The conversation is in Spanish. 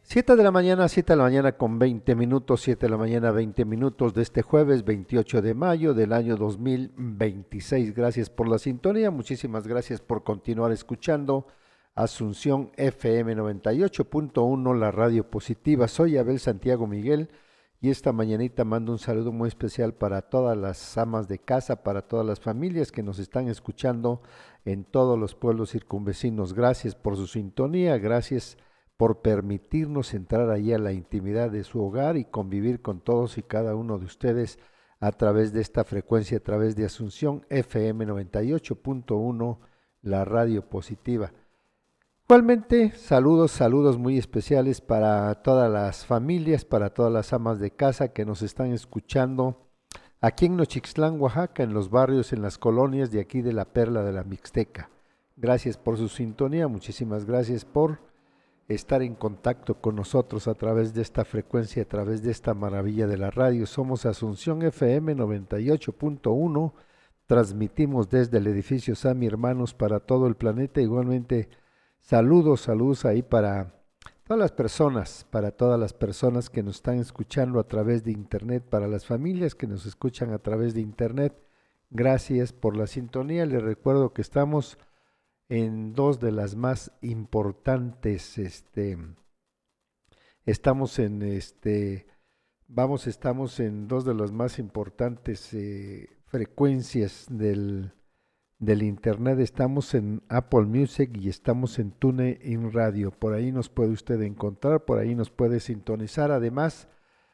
7 de la mañana, 7 de la mañana con 20 minutos, 7 de la mañana 20 minutos de este jueves 28 de mayo del año 2026. Gracias por la sintonía, muchísimas gracias por continuar escuchando Asunción FM 98.1, la radio positiva. Soy Abel Santiago Miguel y esta mañanita mando un saludo muy especial para todas las amas de casa, para todas las familias que nos están escuchando en todos los pueblos circunvecinos. Gracias por su sintonía, gracias por permitirnos entrar allí a la intimidad de su hogar y convivir con todos y cada uno de ustedes a través de esta frecuencia, a través de Asunción FM 98.1, la radio positiva. Igualmente, saludos muy especiales para todas las familias, para todas las amas de casa que nos están escuchando aquí en Nochixtlán, Oaxaca, en los barrios, en las colonias de aquí de la Perla de la Mixteca. Gracias por su sintonía, muchísimas gracias por estar en contacto con nosotros a través de esta frecuencia, a través de esta maravilla de la radio. Somos Asunción FM 98.1, transmitimos desde el edificio Sami Hermanos para todo el planeta. Igualmente, saludos ahí para todas las personas que nos están escuchando a través de internet, para las familias que nos escuchan a través de internet. Gracias por la sintonía. Les recuerdo que estamos en dos de las más importantes, estamos en estamos en dos de las más importantes frecuencias del internet. Estamos en Apple Music y estamos en TuneIn Radio. Por ahí nos puede usted encontrar, por ahí nos puede sintonizar. Además,